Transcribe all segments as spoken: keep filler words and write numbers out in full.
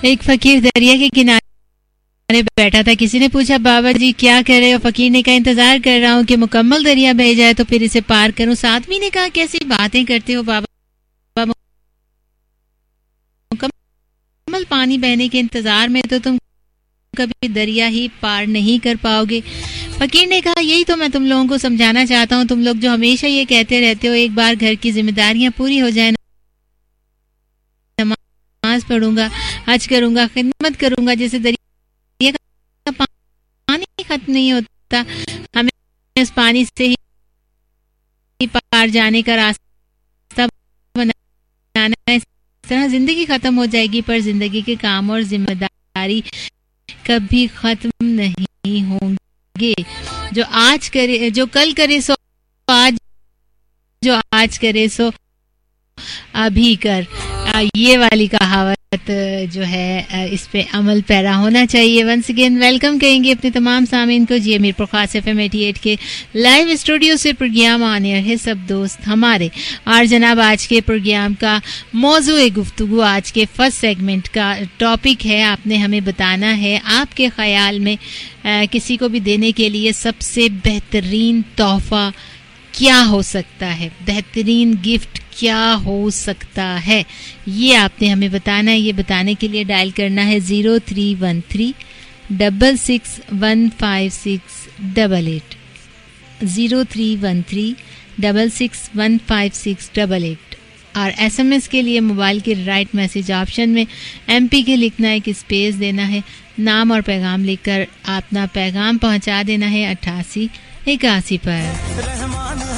एक फकीर दरिया के किनारे बैठा था। किसी ने पूछा, बाबा जी क्या कर रहे हो? फकीर ने कहा, इंतजार कर रहा हूँ कि मुकम्मल दरिया बह जाए तो फिर इसे पार करूँ। साधवी ने कहा, कैसी बातें करते हो बाबा, मुकम्मल पानी बहने के इंतजार में तो तुम कभी दरिया ही पार नहीं कर पाओगे। फकीर ने कहा, यही तो मैं तुम लोगों को समझाना चाहता हूँ। तुम लोग जो हमेशा ये कहते रहते हो एक बार घर की जिम्मेदारियां पूरी हो जाए, नमाज पढ़ूंगा, हज करूंगा, खिदमत करूंगा, जैसे दरिया का पानी खत्म नहीं होता, हमें उस पानी से ही पार जाने का रास्ता बनाना है। इस तरह जिंदगी खत्म हो जाएगी, पर जिंदगी के काम और जिम्मेदारी कभी खत्म नहीं होंगे। जो आज करे, जो कल करे सो आज, जो आज करे सो अभी कर। ये वाली कहावत जो है इस पे अमल पैरा होना चाहिए। वंस अगेन वेलकम कहेंगे अपने तमाम सामीन को। जी मीरपुर खास एफ एम अठासी के लाइव स्टूडियो से प्रोग्राम ऑन एयर है सब दोस्त हमारे। और जनाब आज के प्रोग्राम का मौजूए गुफ्तगू, आज के फर्स्ट सेगमेंट का टॉपिक है, आपने हमें बताना है आपके ख्याल में आ, किसी को भी देने के लिए सबसे बेहतरीन तोहफा क्या हो सकता है, बेहतरीन गिफ्ट क्या हो सकता है, ये आपने हमें बताना है। ये बताने के लिए डायल करना है zero three one three double six one five six double eight, zero three one three double six one five six double eight. और एसएमएस के लिए मोबाइल के राइट मैसेज ऑप्शन में एमपी के लिखना है, कि स्पेस देना है, नाम और पैगाम लिखकर अपना पैगाम पहुंचा देना है अट्ठासी इक्यासी पर।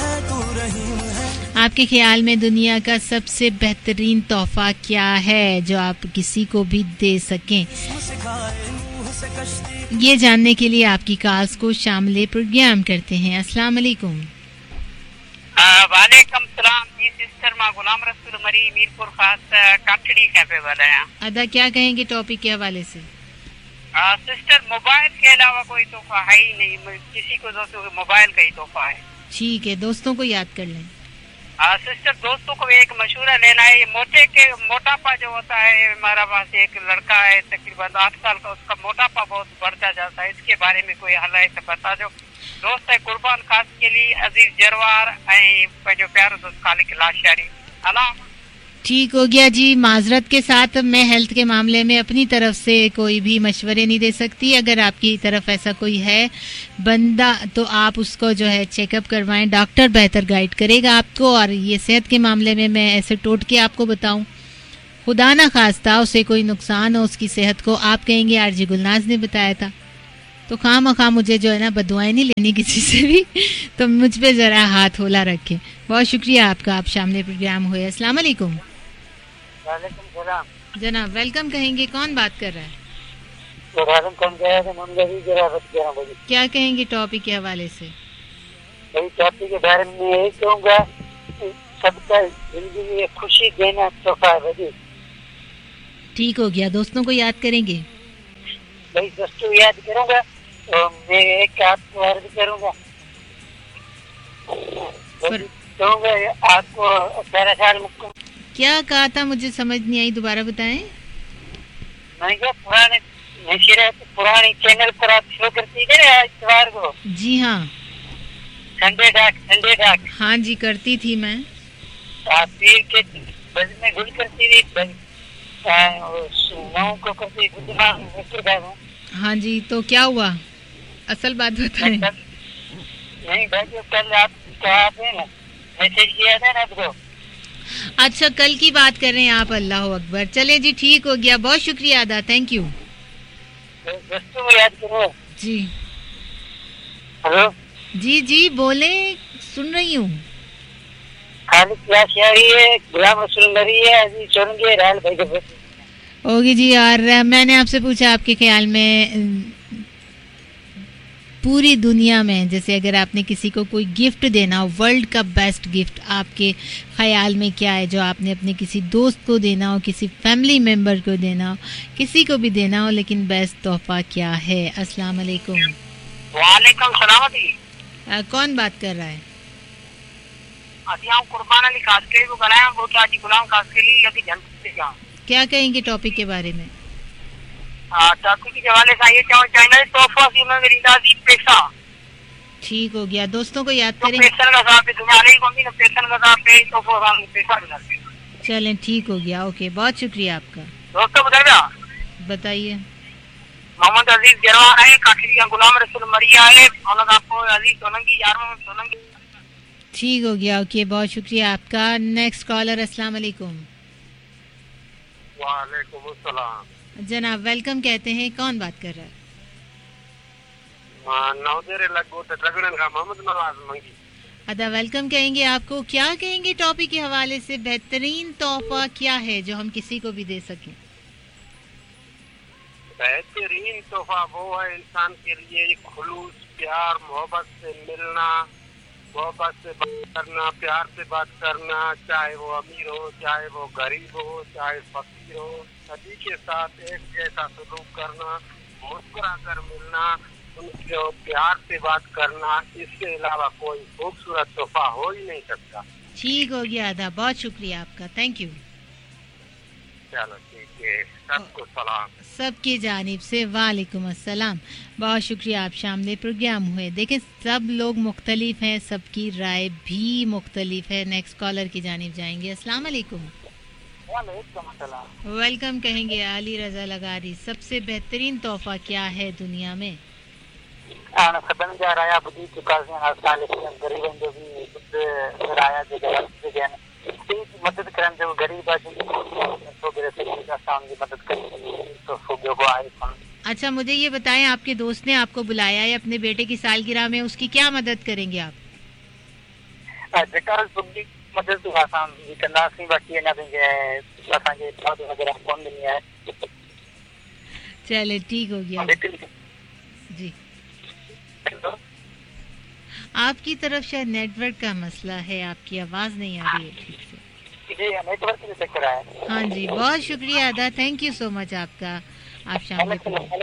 आपके ख्याल में दुनिया का सबसे बेहतरीन तोहफा क्या है जो आप किसी को भी दे सकें? ये जानने के लिए आपकी कॉल्स को शामिल प्रोग्राम करते हैं। अस्सलाम वालेकुम। वालेकुम सलाम जी सिस्टर, मां गुलाम रसूल मरी मीरपुर खास काठड़ी कैफे वाला है। अदा क्या कहेंगे टॉपिक के हवाले से? आ, सिस्टर मोबाइल के अलावा कोई तोहफा है ही नहीं, किसी को दोस्तों को मोबाइल का ही तोहफा है। ठीक है, दोस्तों को याद कर लें। आ, सिस्टर दोस्तों को एक मशूरा लेना है। मोटे के मोटापा जो होता है, हमारा पास एक लड़का है तकरीबन आठ साल का, उसका मोटापा बहुत बढ़ता जाता है, इसके बारे में कोई हल है तो बता दो। दोस्त है कुर्बान खास के लिए अजीज जरवार जो प्यारो दोस्त खालिक लाशारी अलाम। ठीक हो गया जी, माजरत के साथ मैं हेल्थ के मामले में अपनी तरफ से कोई भी मशवरे नहीं दे सकती। अगर आपकी तरफ ऐसा कोई है बंदा तो आप उसको जो है चेकअप करवाएं, डॉक्टर बेहतर गाइड करेगा आपको। और ये सेहत के मामले में मैं ऐसे टोट के आपको बताऊं, खुदा ना खास्ता उसे कोई नुकसान हो उसकी सेहत को, आप कहेंगे आरजी गुलनाज ने बताया था, तो खाम खाम मुझे जो है ना बदुआएं नहीं लेनी किसी से भी, तो मुझ पे जरा हाथ होला रखें। बहुत शुक्रिया आपका, आप शामिल प्रोग्राम हुए। अस्सलाम वालेकुम। वालेकुम सलाम जनाब, वेलकम कहेंगे। कौन बात कर रहा है? क्या कहेंगे टॉपिक के हवाले से? टॉपिक के बारे में यही कहूँगा, सबका जिंदगी में खुशी देना तोहफा है। ठीक हो गया, दोस्तों को याद करेंगे? भाई दोस्तों याद करूँगा, तो मैं एक आपको अर्ज करूँगा, कहूँगा आपको अठारह साल मुक्को। क्या कहा था, मुझे समझ नहीं आई, दोबारा बताएं। मैं क्या पुराने पुरानी चैनल पर आप शो करती है इतवार को? जी हाँ, संडे डाक संडे डाक हाँ जी करती थी मैं। आप पीर के बज में गुल करती थी, नौ को करती थी। हाँ जी, तो क्या हुआ, असल बात बताएं। नहीं भाई, जो कल आप आपने ना मैसेज किया था ना आपको। अच्छा, कल की बात कर रहे हैं आप? अल्लाह अकबर। चले जी, ठीक हो गया, बहुत शुक्रिया अदा, थैंक यू। दोस्तों को याद करो जी। हेलो जी जी बोले, सुन रही हूँ। खालिक लाशारी है, गुलाम रसूल मरी है, अजीज चौरंगी राल भाई के होगी जी। और मैंने आपसे पूछा आपके ख्याल में पूरी दुनिया में, जैसे अगर आपने किसी को कोई गिफ्ट देना हो, वर्ल्ड का बेस्ट गिफ्ट आपके ख्याल में क्या है जो आपने अपने किसी दोस्त को देना हो, किसी फैमिली मेंबर को देना हो, किसी को भी देना हो, लेकिन बेस्ट तोहफा क्या है? अस्सलाम वालेकुम। वालेकुम सलाम जी। आ, कौन बात कर रहा है? अभी हम कुर्बान अली कास्करी को बनाया, वो तो आज गुलाम कास्करी लगी जल्द से जाओ। क्या कहेंगे टॉपिक के बारे में? टॉपिक के हवाले से ये चाहो चाइना तोहफा सी उन्होंने रिंदाजी पैसा ठीक हो गया, दोस्तों को याद तो करें। पैसा का साहब तुम्हारे को भी ना पैसा का साहब पे तोहफा का पैसा मिला। चलें ठीक हो गया, ओके, बहुत शुक्रिया आपका। दोस्तों बताइए, बताइए। मोहम्मद अजीज जरवान है, काठिया गुलाम रसूल मरिया है, और आपको अजीज सोलंकी यार सोलंकी। ठीक हो गया, ओके, बहुत शुक्रिया आपका। नेक्स्ट कॉलर, अस्सलाम वालेकुम। वालेकुम अस्सलाम जनाब, वेलकम कहते हैं, कौन बात कर रहा है? नौदेरे लगो तो रगड़न का मोहम्मद नवाज मंगी। अदा वेलकम कहेंगे आपको। क्या कहेंगे टॉपिक के हवाले से? बेहतरीन तोहफा क्या है जो हम किसी को भी दे सकें? बेहतरीन तोहफा वो है इंसान के लिए खुलूस, प्यार, मोहब्बत से मिलना, मोहब्बत से बात करना, प्यार से बात करना, चाहे वो अमीर हो, चाहे वो गरीब हो, चाहे फकीर हो, सभी के साथ एक जैसा सलूक करना, मुस्कुरा कर मिलना, उनके प्यार से बात करना, इसके अलावा कोई खूबसूरत तोहफा हो ही नहीं सकता। ठीक हो गया अदा, बहुत शुक्रिया आपका, थैंक यू। चलो ठीक है, सबको सलाम। सबकी जानिब से वालेकुम अस्सलाम, बहुत शुक्रिया, आप शामिल प्रोग्राम हुए। देखें, सब लोग मुख्तलिफ हैं, सबकी राय भी मुख्तलिफ है। नेक्स्ट कॉलर की जानिब जाएंगे। अस्सलाम वालेकुम। वेलकम कहेंगे अली रजा लगारी। सबसे बेहतरीन तोहफा क्या है दुनिया में? सदन जा राया बुद्धि चुका से हाल गरीबन जो भी बुद्ध राया जो गलत मदद करन जो गरीब आज तो मेरे से का सामने मदद करेंगे तो सुबह को आए। अच्छा, मुझे ये बताएं, आपके दोस्त ने आपको बुलाया है अपने बेटे की सालगिरह में, उसकी क्या मदद करेंगे आप? जेका बुद्धि मदद तो आसान जी करना सी बाकी ना देंगे असा के बाद वगैरह कौन नहीं है। चले ठीक हो गया जी। आपकी तरफ शायद नेटवर्क का मसला है, आपकी आवाज नहीं आ रही है ठीक से। जी नेटवर्क से चेक करा है। हाँ जी, बहुत शुक्रिया अदा, थैंक यू सो मच आपका। आप शामिल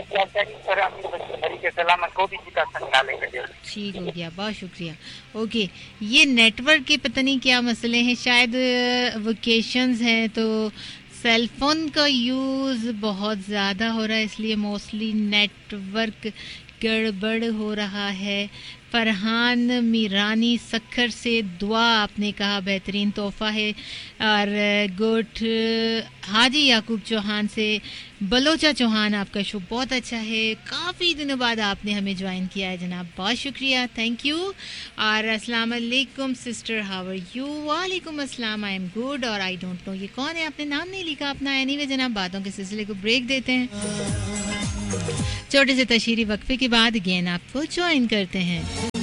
ठीक हो गया, बहुत शुक्रिया। ओके, ये नेटवर्क के पता नहीं क्या मसले हैं, शायद वेकेशंस हैं तो सेल फोन का यूज़ बहुत ज़्यादा हो रहा है, इसलिए मोस्टली नेटवर्क गड़बड़ हो रहा है। फरहान मीरानी सखर से दुआ आपने कहा बेहतरीन तोहफा है, और गुड हाजी याकूब चौहान से बलोचा चौहान आपका शो बहुत अच्छा है, काफ़ी दिनों बाद आपने हमें ज्वाइन किया है जनाब, बहुत शुक्रिया, थैंक यू। और अस्सलाम वालेकुम सिस्टर, हाउ आर यू? वालेकुम अस्सलाम, आई एम गुड। और आई डोंट नो ये कौन है, आपने नाम नहीं लिखा अपना। एनीवे जनाब, बातों के सिलसिले को ब्रेक देते हैं, छोटे से तशहीरी वक्फे के बाद अगेन आपको ज्वाइन करते हैं।